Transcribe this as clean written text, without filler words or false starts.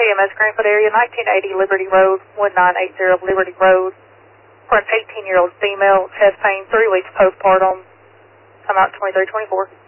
AMS Greenfoot area, 1980 Liberty Road, 1980 Liberty Road, for an 18-year-old female, chest pain, 3 weeks postpartum, time out 2324.